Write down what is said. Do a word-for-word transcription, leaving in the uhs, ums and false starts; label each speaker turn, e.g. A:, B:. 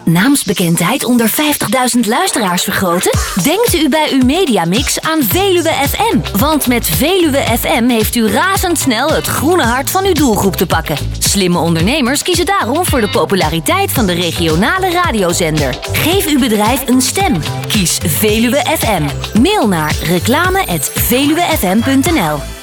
A: naamsbekendheid onder vijftigduizend luisteraars vergroten? Denkt u bij uw mediamix aan Veluwe F M? Want met Veluwe F M heeft u razendsnel het groene hart van uw doelgroep te pakken. Slimme ondernemers kiezen daarom voor de populariteit van de regionale radiozender. Geef uw bedrijf een stem. Kies Veluwe F M. Mail naar reclame at veluwefm punt n l.